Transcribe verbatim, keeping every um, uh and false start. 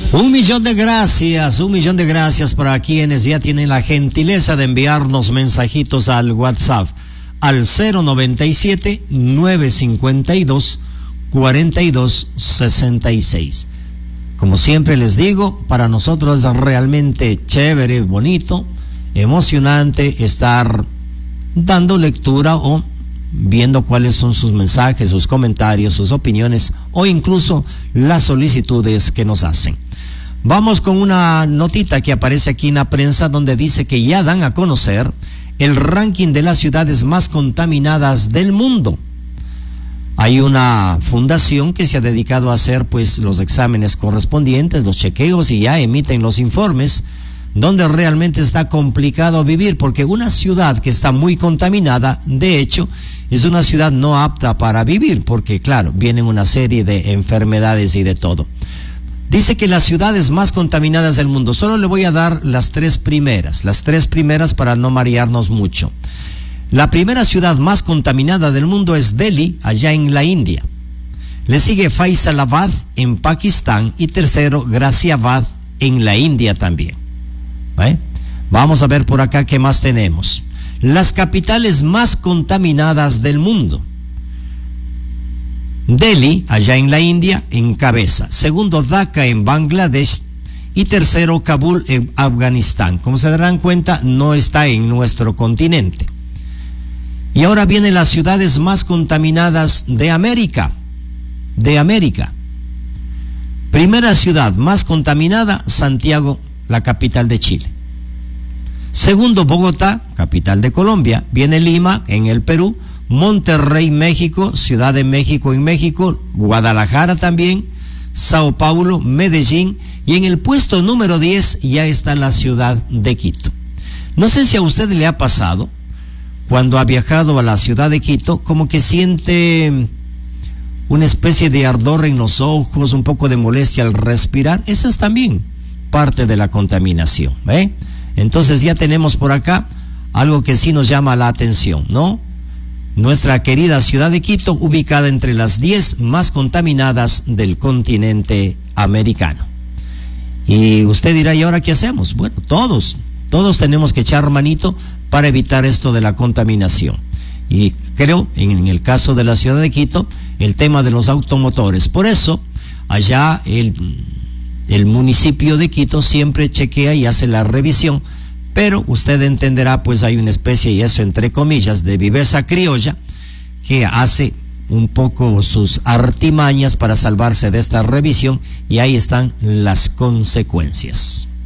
Un millón de gracias, un millón de gracias para quienes ya tienen la gentileza de enviarnos mensajitos al WhatsApp al cero noventa y siete, nueve cincuenta y dos, cuarenta y dos sesenta y seis. Como siempre les digo, para nosotros es realmente chévere, bonito, emocionante estar dando lectura o viendo cuáles son sus mensajes, sus comentarios, sus opiniones o incluso las solicitudes que nos hacen. Vamos con una notita que aparece aquí en la prensa donde dice que ya dan a conocer el ranking de las ciudades más contaminadas del mundo. Hay una fundación que se ha dedicado a hacer pues los exámenes correspondientes, los chequeos, y ya emiten los informes donde realmente está complicado vivir, porque una ciudad que está muy contaminada, de hecho, es una ciudad no apta para vivir, porque claro, vienen una serie de enfermedades y de todo. Dice que las ciudades más contaminadas del mundo, solo le voy a dar las tres primeras, las tres primeras para no marearnos mucho. La primera ciudad más contaminada del mundo es Delhi, allá en la India. Le sigue Faisalabad en Pakistán y tercero, Ghaziabad en la India también. ¿Eh? Vamos a ver por acá qué más tenemos. Las capitales más contaminadas del mundo. Delhi, allá en la India, encabeza. Segundo, Dhaka en Bangladesh. Y tercero, Kabul en Afganistán. Como se darán cuenta, no está en nuestro continente. Y ahora vienen las ciudades más contaminadas de América. De América. Primera ciudad más contaminada, Santiago, la capital de Chile. Segundo, Bogotá, capital de Colombia. Viene Lima, en el Perú. Monterrey, México. Ciudad de México, en México. Guadalajara también. Sao Paulo, Medellín. Y en el puesto número diez ya está la ciudad de Quito. No sé si a usted le ha pasado, cuando ha viajado a la ciudad de Quito, como que siente una especie de ardor en los ojos, un poco de molestia al respirar. Esa es también parte de la contaminación, ¿eh? Entonces ya tenemos por acá algo que sí nos llama la atención, ¿no? Nuestra querida ciudad de Quito, ubicada entre las diez más contaminadas del continente americano. Y usted dirá, ¿y ahora qué hacemos? Bueno, todos, todos tenemos que echar manito para evitar esto de la contaminación. Y creo, en el caso de la ciudad de Quito, el tema de los automotores. Por eso, allá el, el municipio de Quito siempre chequea y hace la revisión, pero usted entenderá, pues hay una especie, y eso entre comillas, de viveza criolla, que hace un poco sus artimañas para salvarse de esta revisión, y ahí están las consecuencias.